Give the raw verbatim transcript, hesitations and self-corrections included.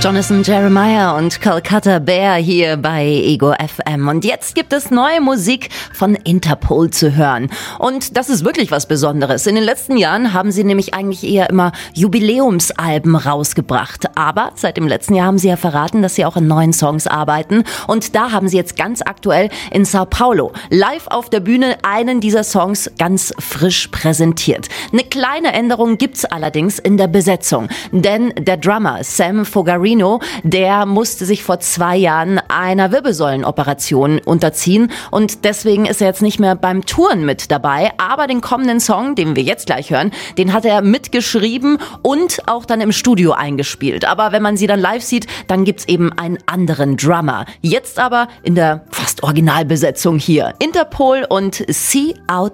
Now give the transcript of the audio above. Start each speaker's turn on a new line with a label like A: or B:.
A: Jonathan Jeremiah und Calcutta Bear hier bei Ego F M. Und jetzt gibt es neue Musik von Interpol zu hören. Und das ist wirklich was Besonderes. In den letzten Jahren haben sie nämlich eigentlich eher immer Jubiläumsalben rausgebracht. Aber seit dem letzten Jahr haben sie ja verraten, dass sie auch an neuen Songs arbeiten. Und da haben sie jetzt ganz aktuell in Sao Paulo live auf der Bühne einen dieser Songs ganz frisch präsentiert. Eine kleine Änderung gibt's allerdings in der Besetzung. Denn der Drummer Sam Fogarino, der musste sich vor zwei Jahren einer Wirbelsäulenoperation unterziehen und deswegen ist er jetzt nicht mehr beim Touren mit dabei, aber den kommenden Song, den wir jetzt gleich hören, den hat er mitgeschrieben und auch dann im Studio eingespielt. Aber wenn man sie dann live sieht, dann gibt's eben einen anderen Drummer. Jetzt aber in der fast Originalbesetzung hier. Interpol und See Out